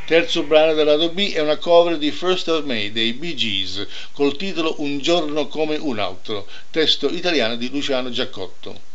Terzo brano del lato B è una cover di First of May dei Bee Gees col titolo Un giorno come un altro, testo italiano di Luciano Giacotto.